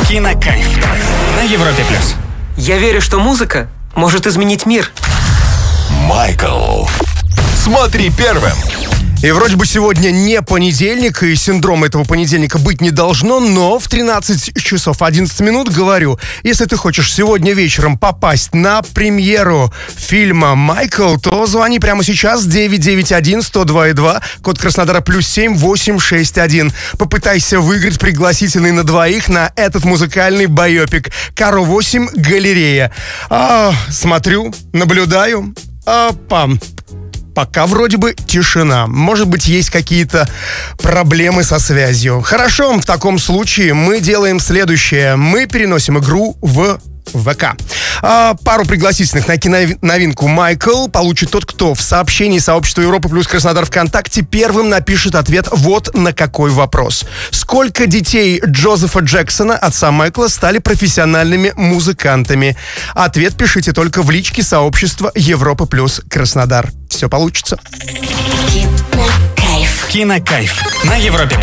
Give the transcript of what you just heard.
Кинокайф на Европе плюс. Я верю, что музыка может изменить мир. Майкл. Смотри первым. И вроде бы сегодня не понедельник, и синдрома этого понедельника быть не должно, но в 13 часов 11 минут говорю, если ты хочешь сегодня вечером попасть на премьеру фильма «Майкл», то звони прямо сейчас 991-102-2, код Краснодара +7 861. Попытайся выиграть пригласительный на двоих на этот музыкальный байопик «Каро 8. Галерея». Смотрю, наблюдаю, пам. Пока вроде бы тишина. Может быть, есть какие-то проблемы со связью. Хорошо, в таком случае мы делаем следующее. Мы переносим игру в ВК. Пару пригласительных на киноновинку «Майкл» получит тот, кто в сообщении сообщества Европа плюс Краснодар ВКонтакте первым напишет ответ вот на какой вопрос. Сколько детей Джозефа Джексона, отца Майкла, стали профессиональными музыкантами? Ответ пишите только в личке сообщества Европа плюс Краснодар. Все получится. Кинокайф на Европе плюс.